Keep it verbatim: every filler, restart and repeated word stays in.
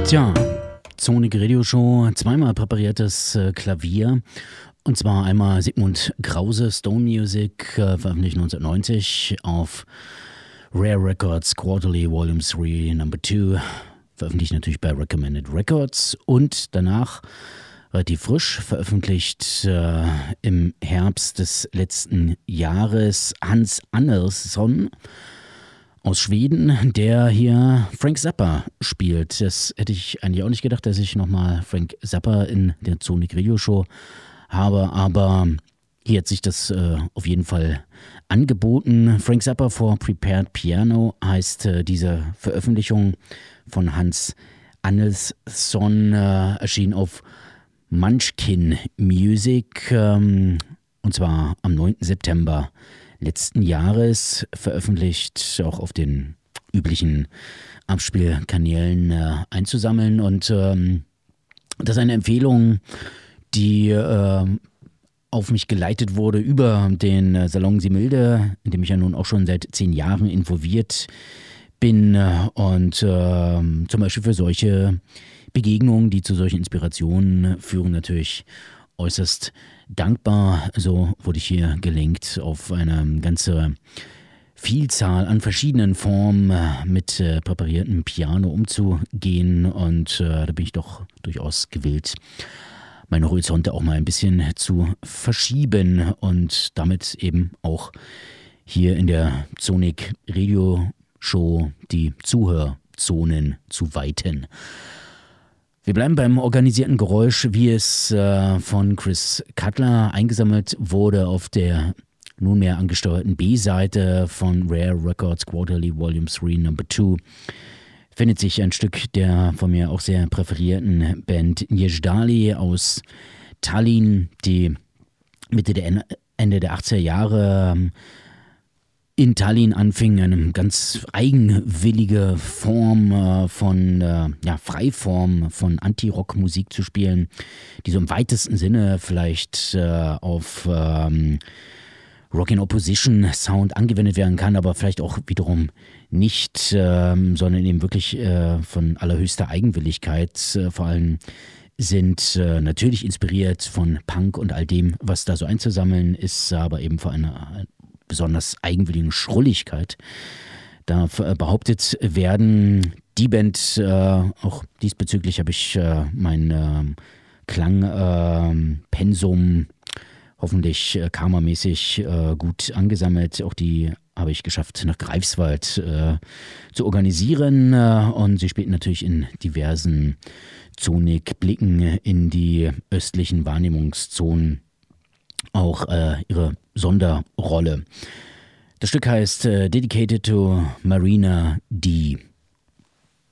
Tja, Sonic Radio Show, zweimal präpariertes äh, Klavier. Und zwar einmal Sigmund Krause, Stone Music, äh, veröffentlicht neunzehnhundertneunzig auf Rare Records, Quarterly, Volume drei, Number zwei, veröffentlicht natürlich bei Recommended Records. Und danach relativ frisch, veröffentlicht äh, im Herbst des letzten Jahres Hans Andersson aus Schweden, der hier Frank Zappa spielt. Das hätte ich eigentlich auch nicht gedacht, dass ich nochmal Frank Zappa in der Sonic Radio Show habe, aber hier hat sich das äh, auf jeden Fall angeboten. Frank Zappa for Prepared Piano heißt äh, diese Veröffentlichung von Hans Andersson, äh, erschien auf Munchkin Music, ähm, und zwar am neunten September letzten Jahres, veröffentlicht, auch auf den üblichen Abspielkanälen äh, einzusammeln. Und ähm, das ist eine Empfehlung, die äh, auf mich geleitet wurde über den äh, Salon Similde, in dem ich ja nun auch schon seit zehn Jahren involviert bin. Und äh, zum Beispiel für solche Begegnungen, die zu solchen Inspirationen führen, natürlich äußerst dankbar. So wurde ich hier gelenkt, auf eine ganze Vielzahl an verschiedenen Formen mit äh, präpariertem Piano umzugehen, und äh, da bin ich doch durchaus gewillt, meine Horizonte auch mal ein bisschen zu verschieben und damit eben auch hier in der Sonic Radio Show die Zuhörzonen zu weiten. Wir bleiben beim organisierten Geräusch, wie es äh, von Chris Cutler eingesammelt wurde auf der nunmehr angesteuerten B-Seite von Rare Records Quarterly Volume drei Number zwei. Findet sich ein Stück der von mir auch sehr präferierten Band Njezdali aus Tallinn, die Mitte der Ende der achtziger Jahre in Tallinn anfing, eine ganz eigenwillige Form äh, von, äh, ja, Freiform von Anti-Rock-Musik zu spielen, die so im weitesten Sinne vielleicht äh, auf ähm, Rock-in-Opposition-Sound angewendet werden kann, aber vielleicht auch wiederum nicht, ähm, sondern eben wirklich äh, von allerhöchster Eigenwilligkeit äh, vor allem sind, äh, natürlich inspiriert von Punk und all dem, was da so einzusammeln ist, aber eben vor einer besonders eigenwilligen Schrulligkeit darf äh, behauptet werden. Die Band, äh, auch diesbezüglich habe ich äh, mein äh, Klangpensum äh, hoffentlich äh, karmamäßig äh, gut angesammelt. Auch die habe ich geschafft, nach Greifswald äh, zu organisieren, äh, und sie spielten natürlich in diversen Sonic-Blicken in die östlichen Wahrnehmungszonen auch äh, ihre Sonderrolle. Das Stück heißt äh, Dedicated to Marina D.